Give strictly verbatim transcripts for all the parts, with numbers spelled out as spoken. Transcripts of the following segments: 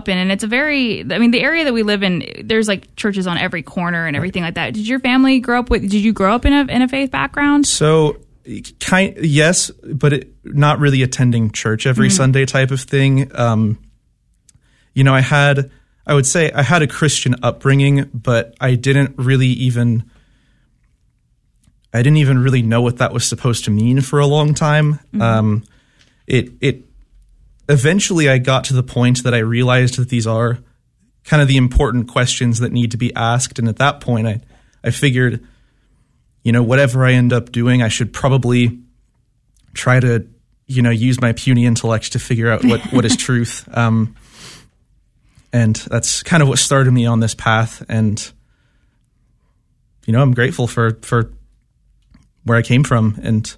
up in, and it's a very, I mean, the area that we live in, there's like churches on every corner and everything like that. Did your family grow up with, did you grow up in a, in a faith background? So, kind, yes, but it, not really attending church every mm-hmm. Sunday type of thing. Um, you know, I had, I would say I had a Christian upbringing, but I didn't really even, I didn't even really know what that was supposed to mean for a long time. Mm-hmm. Um, it, it, eventually I got to the point that I realized that these are kind of the important questions that need to be asked. And at that point, I, I figured, you know, whatever I end up doing, I should probably try to, you know, use my puny intellect to figure out what, what is truth. Um, and that's kind of what started me on this path. And, you know, I'm grateful for, for where I came from. And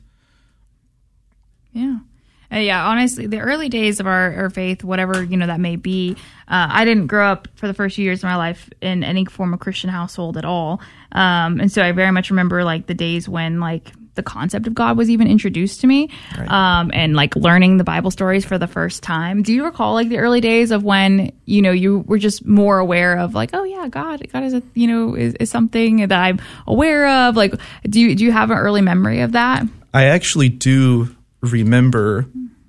yeah. Uh, yeah, honestly, the early days of our, our faith, whatever, you know, that may be, uh, I didn't grow up for the first few years of my life in any form of Christian household at all. Um, and so I very much remember, like, the days when, like, the concept of God was even introduced to me, right. um, and, like, learning the Bible stories for the first time. Do you recall, like, the early days of when, you know, you were just more aware of, like, oh, yeah, God, God is, a, you know, is, is something that I'm aware of? Like, do you, do you have an early memory of that? I actually do remember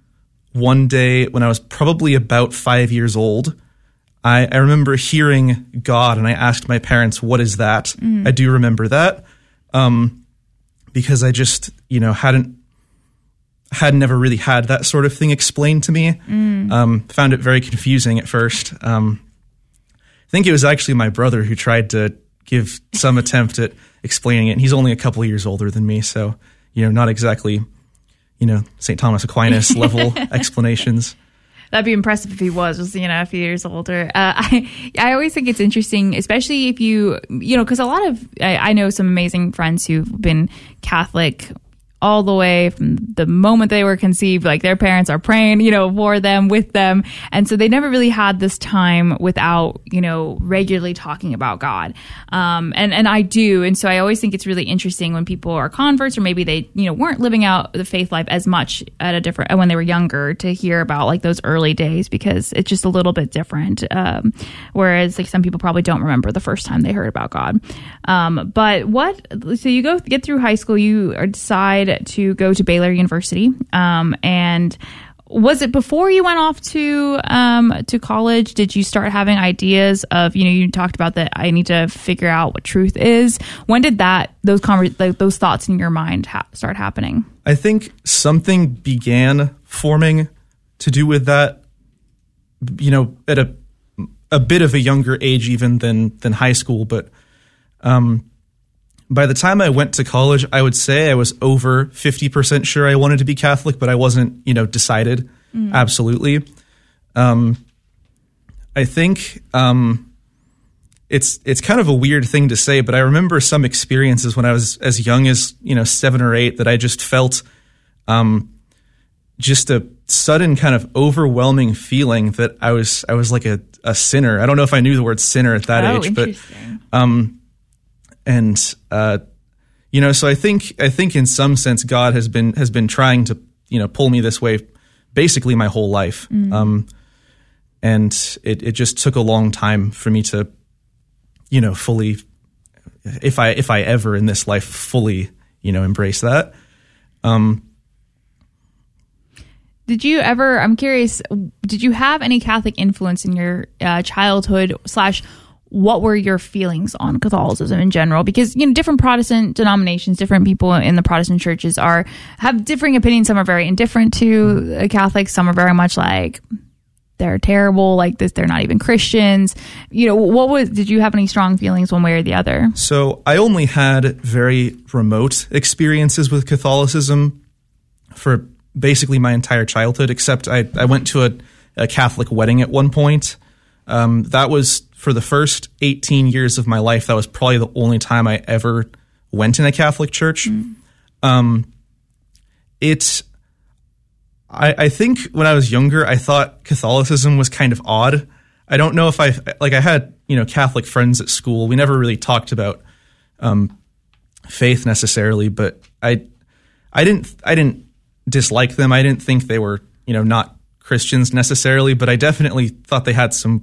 one day when I was probably about five years old, I, I remember hearing God, and I asked my parents, what is that? Mm. I do remember that, um, because I just, you know, hadn't, had never really had that sort of thing explained to me. Mm. Um, found it very confusing at first. Um, I think it was actually my brother who tried to give some attempt at explaining it. And he's only a couple of years older than me, so, you know, not exactly, you know, Saint Thomas Aquinas level explanations. That'd be impressive if he was, just, you know, a few years older. Uh, I I always think it's interesting, especially if you, you know, because a lot of, I, I know some amazing friends who've been Catholic all the way from the moment they were conceived, like their parents are praying, you know, for them, with them. And so they never really had this time without, you know, regularly talking about God. Um, and, and I do. And so I always think it's really interesting when people are converts, or maybe they, you know, weren't living out the faith life as much at a different, when they were younger, to hear about like those early days, because it's just a little bit different. Um, whereas like some people probably don't remember the first time they heard about God. Um, but what, so you go get through high school, you decide to go to Baylor University, um, and was it before you went off to um, to college? Did you start having ideas of, you know, you talked about that I need to figure out what truth is. When did that those conver- like, those thoughts in your mind ha- start happening? I think something began forming to do with that, you know, at a a bit of a younger age even than than high school, but um. By the time I went to college, I would say I was over fifty percent sure I wanted to be Catholic, but I wasn't, you know, decided mm. absolutely. Um, I think um, it's it's kind of a weird thing to say, but I remember some experiences when I was as young as, you know, seven or eight that I just felt um, just a sudden kind of overwhelming feeling that I was I was like a, a sinner. I don't know if I knew the word sinner at that oh, age, but um, And, uh, you know, so I think, I think in some sense, God has been, has been trying to, you know, pull me this way basically my whole life. Mm. Um, and it, it just took a long time for me to, you know, fully, if I, if I ever in this life fully, you know, embrace that. Um, Did you ever, I'm curious, did you have any Catholic influence in your uh, childhood slash what were your feelings on Catholicism in general? Because, you know, different Protestant denominations, different people in the Protestant churches are have differing opinions. Some are very indifferent to Catholics. Some are very much like they're terrible, like this. They're not even Christians. You know, what was? Did you have any strong feelings one way or the other? So I only had very remote experiences with Catholicism for basically my entire childhood, except I, I went to a, a Catholic wedding at one point. Um, that was for the first eighteen years of my life. That was probably the only time I ever went in a Catholic church. Mm. Um, it, I, I think when I was younger, I thought Catholicism was kind of odd. I don't know if I, like I had, you know, Catholic friends at school. We never really talked about, um, faith necessarily, but I, I didn't, I didn't dislike them. I didn't think they were, you know, not Christians necessarily, but I definitely thought they had some